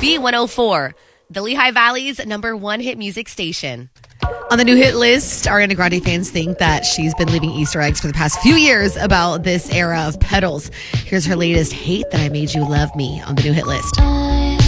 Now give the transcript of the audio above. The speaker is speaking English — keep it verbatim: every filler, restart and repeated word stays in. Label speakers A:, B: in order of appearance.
A: B one oh four, the Lehigh Valley's number one hit music station.
B: On the new hit list, Ariana Grande fans think that she's been leaving Easter eggs for the past few years about this era of pedals. Here's her latest, Hate That I Made You Love Me, on the new hit list.
C: I